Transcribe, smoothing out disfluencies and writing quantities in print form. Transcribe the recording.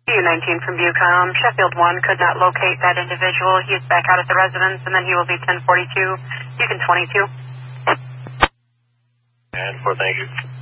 U-19 from Bucom. Sheffield 1 could not locate that individual. He is back out at the residence, and then he will be 1042, Beacon 22. And 4, thank you.